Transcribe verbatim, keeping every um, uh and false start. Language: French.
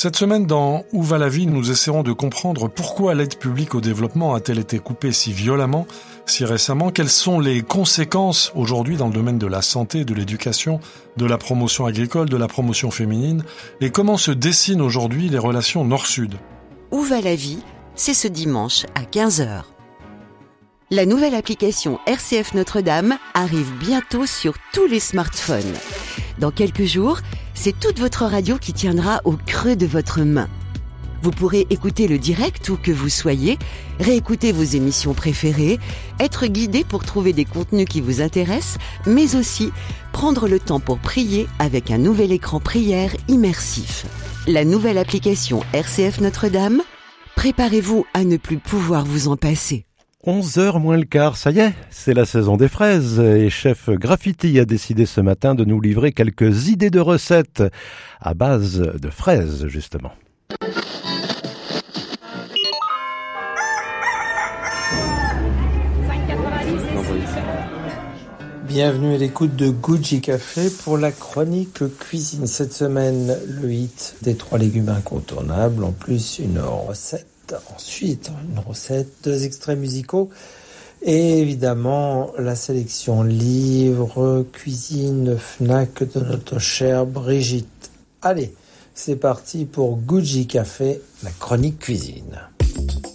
Cette semaine, dans Où va la vie, nous essaierons de comprendre pourquoi l'aide publique au développement a-t-elle été coupée si violemment, si récemment, quelles sont les conséquences aujourd'hui dans le domaine de la santé, de l'éducation, de la promotion agricole, de la promotion féminine, et comment se dessinent aujourd'hui les relations nord-sud. Où va la vie, c'est ce dimanche à quinze heures. La nouvelle application R C F Notre-Dame arrive bientôt sur tous les smartphones. Dans quelques jours, c'est toute votre radio qui tiendra au creux de votre main. Vous pourrez écouter le direct où que vous soyez, réécouter vos émissions préférées, être guidé pour trouver des contenus qui vous intéressent, mais aussi prendre le temps pour prier avec un nouvel écran prière immersif. La nouvelle application R C F Notre-Dame, préparez-vous à ne plus pouvoir vous en passer. onze heures moins le quart, ça y est, c'est la saison des fraises et Chef Graffiti a décidé ce matin de nous livrer quelques idées de recettes à base de fraises, justement. Bienvenue à l'écoute de Gucci Café pour la chronique cuisine. Cette semaine, le hit des trois légumes incontournables, en plus une recette. Ensuite, une recette, deux extraits musicaux et évidemment la sélection livre, cuisine, Fnac de notre chère Brigitte. Allez, c'est parti pour Gucci Café, la chronique cuisine.